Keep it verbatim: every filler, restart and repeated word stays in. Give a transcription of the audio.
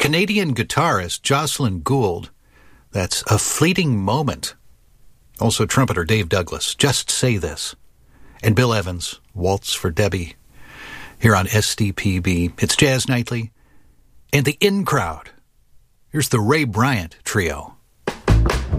Canadian guitarist Jocelyn Gould, that's A Fleeting Moment. Also trumpeter Dave Douglas, Just Say This. And Bill Evans, Waltz for Debbie, here on S D P B. It's Jazz Nightly and the In Crowd. Here's the Ray Bryant Trio.